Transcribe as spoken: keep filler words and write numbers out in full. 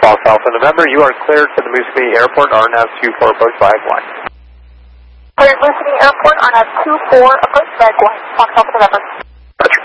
Fox Alpha November, you are cleared for the Moose City Airport, R N A V two four, approach flag one. Cleared Moose City Airport, R N A V two four, approach flag one, Fox Alpha November.